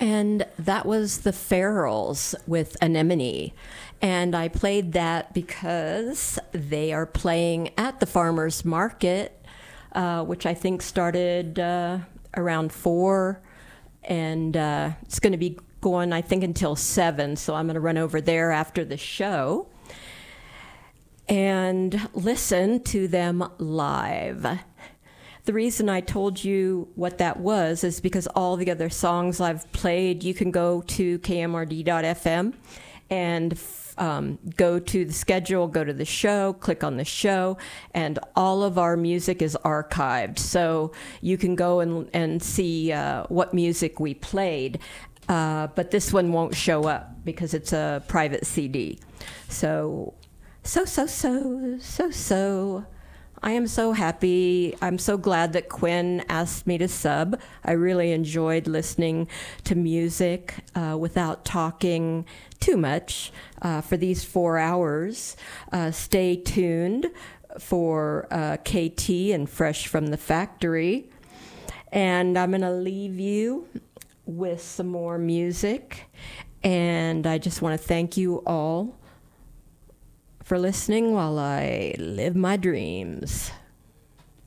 And that was the Ferals with Anemone. And I played that because they are playing at the farmer's market, which I think started around 4. And it's going to be going, I think, until 7. So I'm going to run over there after the show and listen to them live. The reason I told you what that was is because all the other songs I've played, you can go to kmrd.fm and go to the schedule, go to the show, click on the show, and all of our music is archived. So you can go and see what music we played. But this one won't show up because it's a private CD. So I am so happy. I'm so glad that Quinn asked me to sub. I really enjoyed listening to music without talking too much for these 4 hours. Stay tuned for KT and Fresh from the Factory. And I'm going to leave you with some more music. And I just want to thank you all for listening while I live my dreams.